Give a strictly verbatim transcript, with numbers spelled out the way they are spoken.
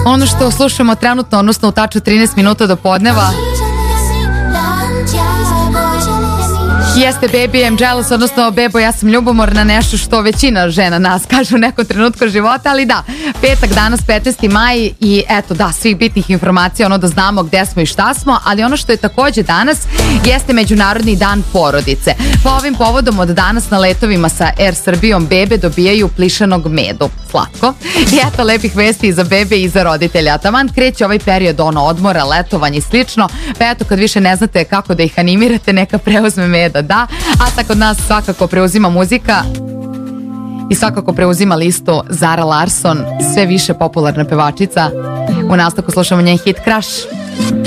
Ono što slušamo trenutno, odnosno u taču trinaest minuta do podneva, jeste Baby I'm Jealous, odnosno Bebo ja sam ljubomorna, nešto što većina žena nas kaže u nekom trenutku života, ali da, petak danas petnaesti maj i eto da, svih bitnih informacija, ono da znamo gde smo i šta smo, ali ono što je takođe danas jeste Međunarodni dan porodice. Pa ovim povodom od danas na letovima sa Air Srbijom bebe dobijaju plišanog medu. Slatko. I eto lepih vesti i za bebe i za roditelja. Taman kreće ovaj period ono odmora, letovanje i slično, pa eto kad više ne znate kako da ih animirate, neka preuzme meda, da, a tako od nas svakako preuzima muzika i svakako preuzima listu Zara Larsson, sve više popularna pevačica. U nastavku slušamo njen hit Crush.